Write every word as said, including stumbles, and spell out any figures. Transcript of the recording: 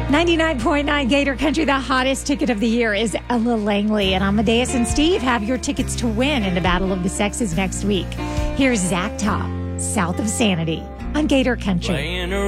ninety-nine point nine Gator Country, the hottest ticket of the year is Ella Langley. And Amadeus and Steve have your tickets to win in the Battle of the Sexes next week. Here's Zach Top, South of Sanity on Gator Country.